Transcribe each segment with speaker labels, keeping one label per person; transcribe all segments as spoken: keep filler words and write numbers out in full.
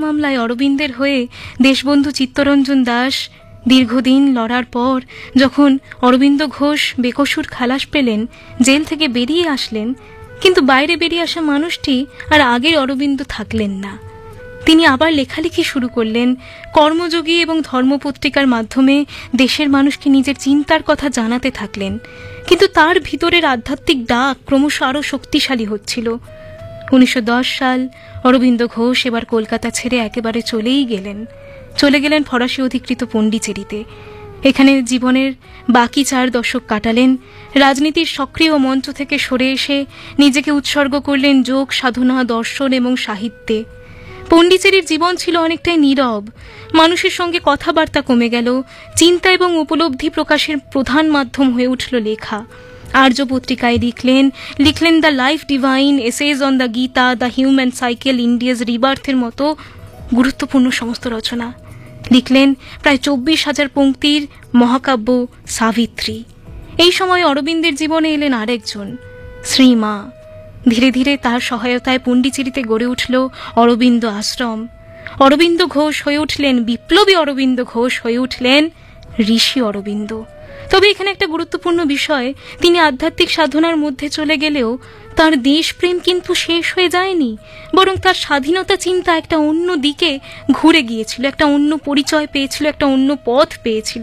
Speaker 1: মামলায় অরবিন্দের হয়ে দেশবন্ধু চিত্তরঞ্জন দাস দীর্ঘদিন লড়ার পর যখন অরবিন্দ ঘোষ বেকসুর খালাস পেলেন, জেল থেকে বেরিয়ে আসলেন, কিন্তু বাইরে বেরিয়ে আসা মানুষটি আর আগের অরবিন্দ থাকলেন না। তিনি আবার লেখালেখি শুরু করলেন, কর্মযোগী এবং ধর্মপত্রিকার মাধ্যমে দেশের মানুষকে নিজের চিন্তার কথা জানাতে থাকলেন। কিন্তু তার ভিতরের আধ্যাত্মিক ডাক ক্রমশ আরও শক্তিশালী হচ্ছিল। উনিশশো দশ সাল অরবিন্দ ঘোষ এবার কলকাতা ছেড়ে একেবারে চলেই গেলেন। চলে গেলেন ফরাসি অধিকৃত পণ্ডিচেরিতে। এখানে জীবনের বাকি চার দশক কাটালেন। রাজনীতির সক্রিয় মঞ্চ থেকে সরে এসে নিজেকে উৎসর্গ করলেন যোগ সাধনা, দর্শন এবং সাহিত্যে। পণ্ডিচেরির জীবন ছিল অনেকটাই নীরব। মানুষের সঙ্গে কথাবার্তা কমে গেল। চিন্তা এবং উপলব্ধি প্রকাশের প্রধান মাধ্যম হয়ে উঠল লেখা। আর্য পত্রিকায় লিখলেন লিখলেন the life divine, essays on the Gita, the human cycle, India's রিবার্থের মতো গুরুত্বপূর্ণ সমস্ত রচনা। লিখলেন প্রায় চব্বিশ হাজার পংক্তির মহাকাব্য সাবিত্রী। এই সময় অরবিন্দের জীবনে এলেন আরেকজন, শ্রীমা। ধীরে ধীরে তার সহায়তায় পণ্ডিচেরিতে গড়ে উঠল অরবিন্দ আশ্রম। অরবিন্দ ঘোষ হয়ে উঠলেন বিপ্লবী, অরবিন্দ ঘোষ হয়ে উঠলেন ঋষি অরবিন্দ। তবে এখানে একটা গুরুত্বপূর্ণ বিষয়, তিনি আধ্যাত্মিক সাধনার মধ্যে চলে গেলেও তার দেশপ্রেম কিন্তু শেষ হয়ে যায়নি, বরং তার স্বাধীনতা চিন্তা একটা অন্য দিকে ঘুরে গিয়েছিল, একটা অন্য পরিচয় পেয়েছিল, একটা অন্য পথ পেয়েছিল।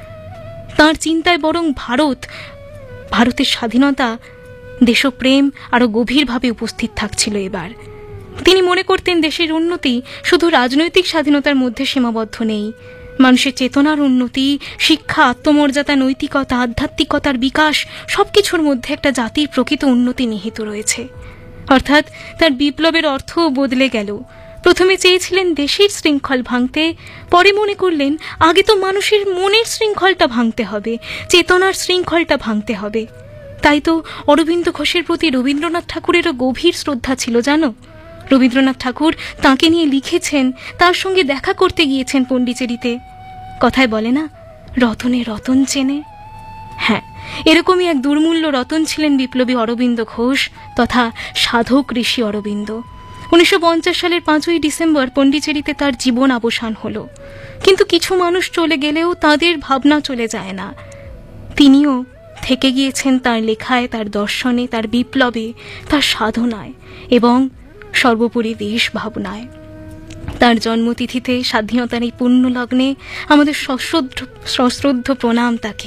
Speaker 1: তার চিন্তায় বরং ভারত, ভারতের স্বাধীনতা, দেশপ্রেম আরো গভীরভাবে উপস্থিত থাকছিল এবার। তিনি মনে করতেন দেশের উন্নতি শুধু রাজনৈতিক স্বাধীনতার মধ্যে সীমাবদ্ধ নেই। মানুষের চেতনার উন্নতি, শিক্ষা, আত্মমর্যাদা, নৈতিকতা, আধ্যাত্মিকতার বিকাশ সবকিছুর মধ্যে একটা জাতির প্রকৃত উন্নতি নিহিত রয়েছে। অর্থাৎ তার বিপ্লবের অর্থও বদলে গেল। প্রথমে চেয়েছিলেন দেশের শৃঙ্খল ভাঙতে, পরে মনে করলেন আগে তো মানুষের মনের শৃঙ্খলটা ভাঙতে হবে, চেতনার শৃঙ্খলটা ভাঙতে হবে। তাই তো অরবিন্দ ঘোষের প্রতি রবীন্দ্রনাথ ঠাকুরেরও গভীর শ্রদ্ধা ছিল জানো। রবীন্দ্রনাথ ঠাকুর তাঁকে নিয়ে লিখেছেন, তার সঙ্গে দেখা করতে গিয়েছেন পণ্ডিচেরিতে। কথায় বলে না, রতনে রতন চেনে। হ্যাঁ, এরকমই এক দুর্মূল্য রতন ছিলেন বিপ্লবী অরবিন্দ ঘোষ তথা সাধক ঋষি অরবিন্দ। উনিশশো পঞ্চাশ সালের পাঁচই ডিসেম্বর পণ্ডিচেরিতে তার জীবন অবসান হলো। কিন্তু কিছু মানুষ চলে গেলেও তাদের ভাবনা চলে যায় না। তিনিও থেকে গিয়েছেন তার লেখায়, তার দর্শনে, তার বিপ্লবে, তার সাধনায় এবং সর্বোপরি দেশ ভাবনায়। তার জন্মতিথিতে, স্বাধীনতার এই পুণ্য লগ্নে আমাদের সশ্রদ্ধ সশ্রদ্ধ প্রণাম তাকে।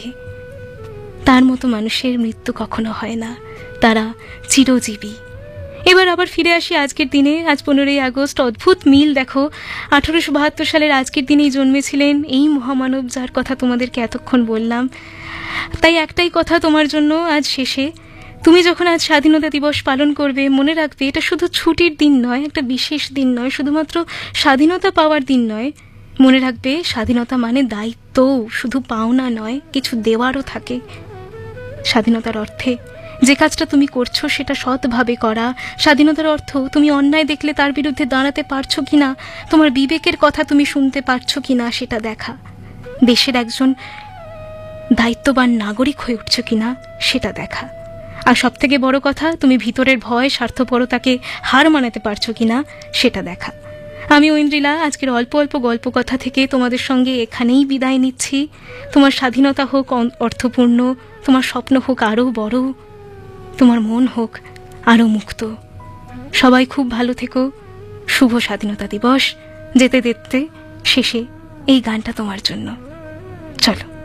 Speaker 1: তার মতো মানুষের মৃত্যু কখনো হয় না, তারা চিরজীবী। এবার আবার ফিরে আসি আজকের দিনে। আজ পনেরোই আগস্ট। অদ্ভুত মিল দেখো, আঠারোশো বাহাত্তর সালের আজকের দিনেই জন্মেছিলেন এই মহামানব যার কথা তোমাদেরকে এতক্ষণ বললাম। তাই একটাই কথা তোমার জন্য আজ শেষে, তুমি যখন আজ স্বাধীনতা দিবস পালন করবে, মনে রাখবে এটা শুধু ছুটির দিন নয়, একটা বিশেষ দিন নয়, শুধুমাত্র স্বাধীনতা পাওয়ার দিন নয়। মনে রাখবে স্বাধীনতা মানে দায়িত্ব, শুধু পাওনা নয়, কিছু দেওয়ারও থাকে। স্বাধীনতার অর্থে যে কাজটা তুমি করছো সেটা সৎভাবে করা। স্বাধীনতার অর্থ তুমি অন্যায় দেখলে তার বিরুদ্ধে দাঁড়াতে পারছো কিনা, তোমার বিবেকের কথা তুমি শুনতে পারছো কিনা সেটা দেখা। দেশের একজন দায়িত্ববান নাগরিক হয়ে উঠছো কিনা সেটা দেখা। আর সব থেকে বড় কথা, তুমি ভিতরের ভয়, স্বার্থপরতাকে হার মানাতে পারছো কিনা সেটা দেখা। আমি ঐন্দ্রিলা আজকের অল্প অল্প গল্প কথা থেকে তোমাদের সঙ্গে এখানেই বিদায় নিচ্ছি। তোমার স্বাধীনতা হোক অর্থপূর্ণ, তোমার স্বপ্ন হোক আরও বড়, তোমার মন হোক আরও মুক্ত। সবাই খুব ভালো থেকো। শুভ স্বাধীনতা দিবস। যেতে যেতে শেষে এই গানটা তোমার জন্য। চলো।